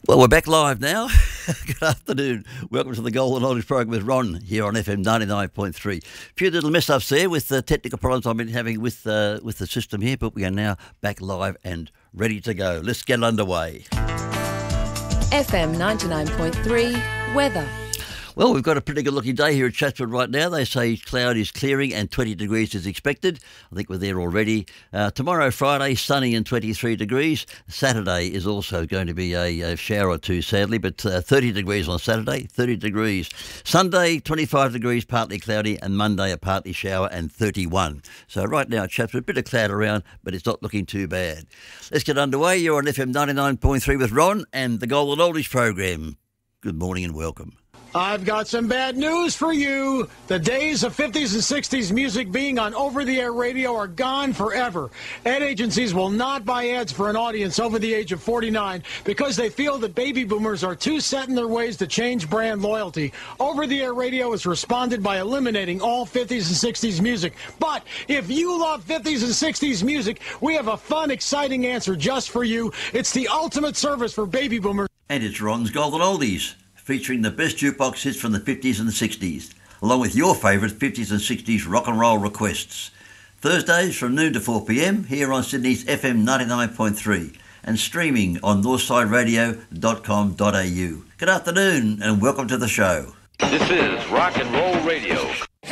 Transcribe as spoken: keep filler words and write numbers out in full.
Well, we're back live now. Good afternoon. Welcome to the Golden Oldies program with Ron here on F M ninety-nine point three. A few little mess-ups there with the technical problems I've been having with uh, with the system here, but we are now back live and ready to go. Let's get underway. F M ninety-nine point three weather. Well, we've got a pretty good looking day here at Chatswood right now. They say cloud is clearing and twenty degrees is expected. I think we're there already. Uh, tomorrow, Friday, sunny and twenty-three degrees. Saturday is also going to be a, a shower or two, sadly, but uh, thirty degrees on Saturday, thirty degrees. Sunday, twenty-five degrees, partly cloudy, and Monday, a partly shower and thirty-one. So right now at Chatswood, a bit of cloud around, but it's not looking too bad. Let's get underway. You're on F M ninety-nine point three with Ron and the Golden Oldies program. Good morning and welcome. I've got some bad news for you. The days of fifties and sixties music being on over-the-air radio are gone forever. Ad agencies will not buy ads for an audience over the age of forty-nine because they feel that baby boomers are too set in their ways to change brand loyalty. Over-the-air radio has responded by eliminating all fifties and sixties music. But if you love fifties and sixties music, we have a fun, exciting answer just for you. It's the ultimate service for baby boomers. And it's Ron's Golden Oldies, featuring the best jukebox hits from the fifties and the sixties, along with your favourite fifties and sixties rock and roll requests. Thursdays from noon to four p m here on Sydney's F M ninety-nine point three and streaming on northside radio dot com dot a u. Good afternoon and welcome to the show. This is Rock and Roll Radio.